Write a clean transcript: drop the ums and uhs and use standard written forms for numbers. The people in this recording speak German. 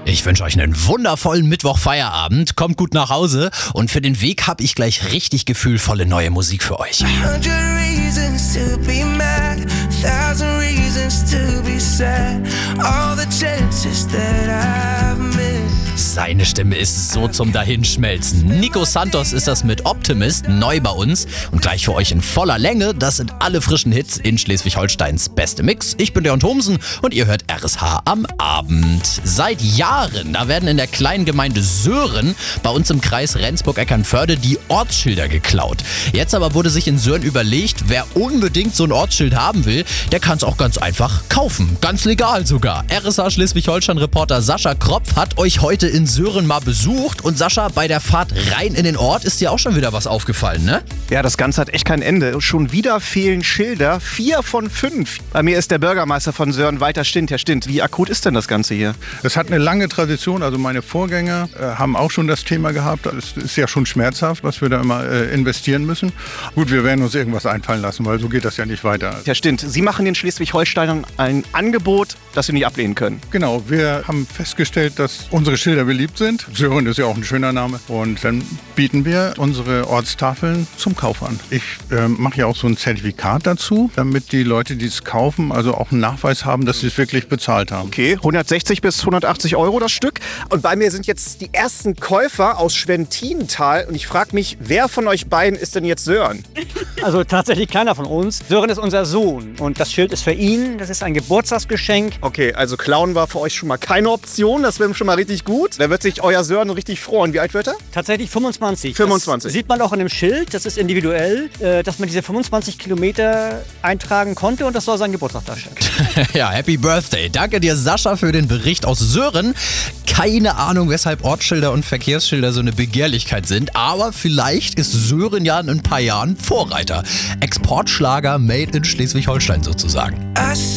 Ich wünsche euch einen wundervollen Mittwoch-Feierabend. Kommt gut nach Hause. Und für den Weg habe ich gleich richtig gefühlvolle neue Musik für euch. 100 reasons to be mad, 1,000 reasons to be sad. All the chances that I've missed. Seine Stimme ist so zum Dahinschmelzen. Nico Santos ist das mit Optimist, neu bei uns. Und gleich für euch in voller Länge. Das sind alle frischen Hits in Schleswig-Holsteins beste Mix. Ich bin Leon Thomsen und ihr hört RSH am Abend. Seit Jahren, da werden in der kleinen Gemeinde Sören bei uns im Kreis Rendsburg-Eckernförde die Ortsschilder geklaut. Jetzt aber wurde sich in Sören überlegt, wer unbedingt so ein Ortsschild haben will, der kann es auch ganz einfach kaufen. Ganz legal sogar. RSH Schleswig-Holstein-Reporter Sascha Kropf hat euch heute in Sören mal besucht. Und Sascha, bei der Fahrt rein in den Ort ist dir auch schon wieder was aufgefallen, ne? Ja, das Ganze hat echt kein Ende. Schon wieder fehlen Schilder. 4 von 5. Bei mir ist der Bürgermeister von Sören, Walter Stint. Herr Stint, wie akut ist denn das Ganze hier? Es hat eine lange Tradition. Also meine Vorgänger haben auch schon das Thema gehabt. Es ist ja schon schmerzhaft, was wir da immer investieren müssen. Gut, wir werden uns irgendwas einfallen lassen, weil so geht das ja nicht weiter. Herr Stint, Sie machen den Schleswig-Holsteinern ein Angebot, das Sie nicht ablehnen können. Genau, wir haben festgestellt, dass unsere Schilder beliebt sind. Sören ist ja auch ein schöner Name. Und dann bieten wir unsere Ortstafeln zum Kauf an. Ich mache ja auch so ein Zertifikat dazu, damit die Leute, die es kaufen, also auch einen Nachweis haben, dass sie es wirklich bezahlt haben. Okay, 160 bis 180 Euro das Stück. Und bei mir sind jetzt die ersten Käufer aus Schwentinental. Und ich frage mich, wer von euch beiden ist denn jetzt Sören? Also tatsächlich keiner von uns. Sören ist unser Sohn und das Schild ist für ihn. Das ist ein Geburtstagsgeschenk. Okay, also klauen war für euch schon mal keine Option. Das wäre schon mal richtig gut. Da wird sich euer Sören richtig freuen. Wie alt wird er? Tatsächlich 25. 25. Das sieht man auch an dem Schild. Das ist individuell, dass man diese 25 Kilometer eintragen konnte und das soll sein Geburtstag darstellen. Ja, Happy Birthday. Danke dir, Sascha, für den Bericht aus Sören. Keine Ahnung, weshalb Ortsschilder und Verkehrsschilder so eine Begehrlichkeit sind, aber vielleicht ist Sören ja in ein paar Jahren Vorreiter. Exportschlager made in Schleswig-Holstein sozusagen.